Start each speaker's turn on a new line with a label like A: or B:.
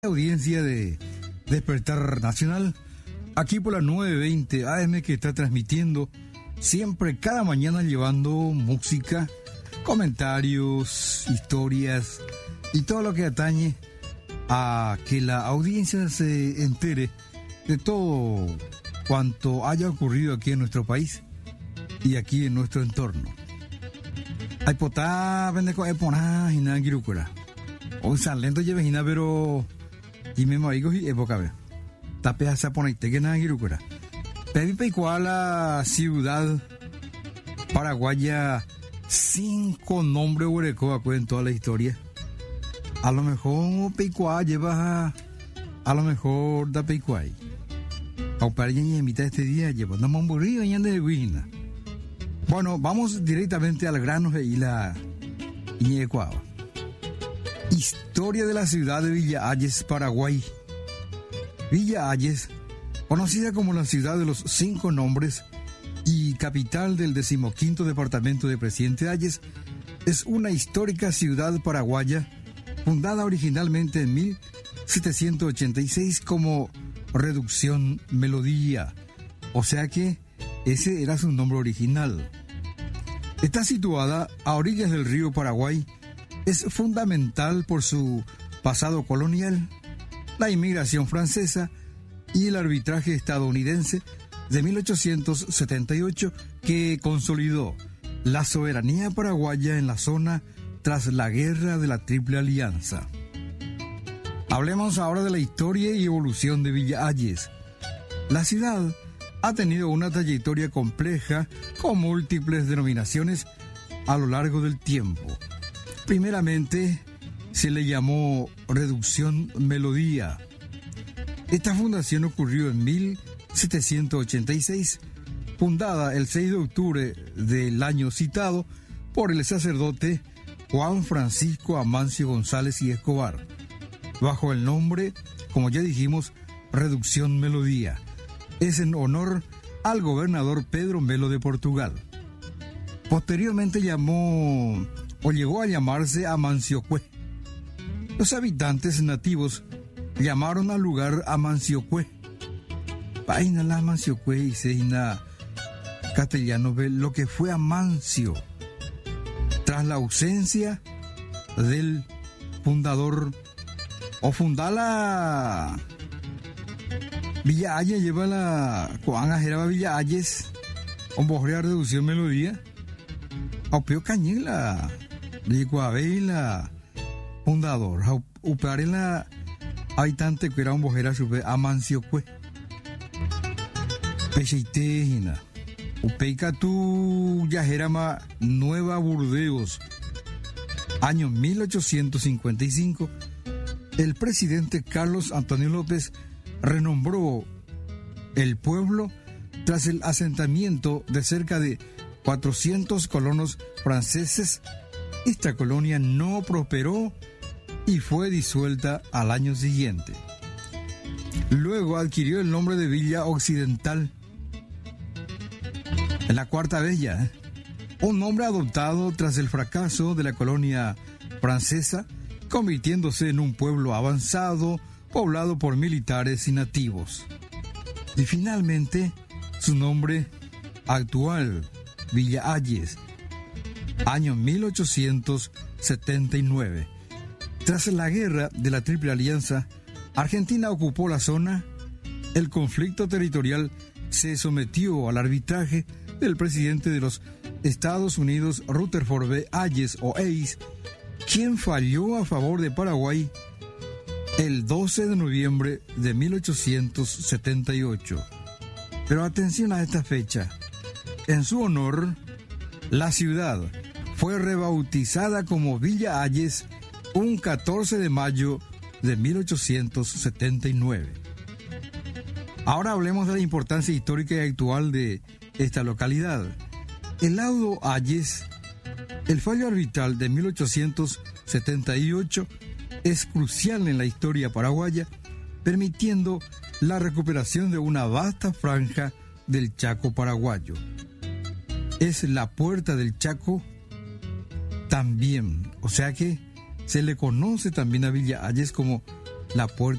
A: Audiencia de Despertar Nacional, aquí por la 920 AM, que está transmitiendo siempre cada mañana, llevando música, comentarios, historias y todo lo que atañe a que la audiencia se entere de todo cuanto haya ocurrido aquí en nuestro país y aquí en nuestro entorno. Hay potá, vende con eponá, y nada, girucura. Hoy salento lleve hina, pero y me marico y época ve. Tape a saponaite que nada, girucura. Pedí peicua la ciudad paraguaya, 5 nombres huereco en toda la historia. A lo mejor peicua lleva a lo mejor da peicua. O para ella en mitad de este día lleva no mamburío y ande de guina. Bueno, vamos directamente al grano y la Iñecuava. Historia de la ciudad de Villa Ayes, Paraguay. Villa Ayes, conocida como la ciudad de los 5 nombres y capital del 15º departamento de Presidente Ayes, es una histórica ciudad paraguaya fundada originalmente en 1786 como Reducción Melodía, o sea que ese era su nombre original. Está situada a orillas del río Paraguay. Es fundamental por su pasado colonial, la inmigración francesa y el arbitraje estadounidense de 1878, que consolidó la soberanía paraguaya en la zona tras la Guerra de la Triple Alianza. Hablemos ahora de la historia y evolución de Villa Ayes. La ciudad ha tenido una trayectoria compleja con múltiples denominaciones a lo largo del tiempo. Primeramente, se le llamó Reducción Melodía. Esta fundación ocurrió en 1786, fundada el 6 de octubre del año citado por el sacerdote Juan Francisco Amancio González y Escobar, bajo el nombre, como ya dijimos, Reducción Melodía. Es en honor al gobernador Pedro Melo de Portugal. Posteriormente llegó a llamarse Amanciocue. Los habitantes nativos llamaron al lugar Amanciocue. Paina la Amanciocue y seina castellano ve lo que fue Amancio. Tras la ausencia del fundador o fundala Villa Ayes, lleva la Coanga Jeraba Villa Ayes, un bojrea Reducción Melodía. Aupeo Cañela de la fundador, upare la habitante que era un bojera supe Amanciocue. Pecheitejina, upeica tu yajerama Nueva Burdeos. Año 1855, el presidente Carlos Antonio López renombró el pueblo tras el asentamiento de cerca de 400 colonos franceses. Esta colonia no prosperó y fue disuelta al año siguiente. Luego adquirió el nombre de Villa Occidental, en la cuarta vez ya, un nombre adoptado tras el fracaso de la colonia francesa, convirtiéndose en un pueblo avanzado, poblado por militares y nativos. Y finalmente, su nombre actual, Villa Ayes, año 1879. Tras la Guerra de la Triple Alianza, Argentina ocupó la zona. El conflicto territorial se sometió al arbitraje del presidente de los Estados Unidos, Rutherford B. Hayes o Hayes, quien falló a favor de Paraguay el 12 de noviembre de 1878. Pero atención a esta fecha. En su honor, la ciudad fue rebautizada como Villa Ayes un 14 de mayo de 1879. Ahora hablemos de la importancia histórica y actual de esta localidad. El laudo Ayes, el fallo arbitral de 1878, es crucial en la historia paraguaya, permitiendo la recuperación de una vasta franja del Chaco paraguayo. Es la puerta del Chaco también, o sea que se le conoce también a Villa Ayes como la puerta